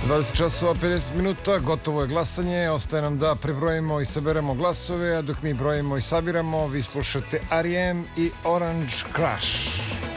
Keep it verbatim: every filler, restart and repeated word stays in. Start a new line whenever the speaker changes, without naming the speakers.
dvadeset časova pedeset minuta, gotovo je glasanje, ostaje nam da prebrojimo i saberemo glasove, a dok mi brojimo i sabiramo, vi slušate R E M i Orange Crush.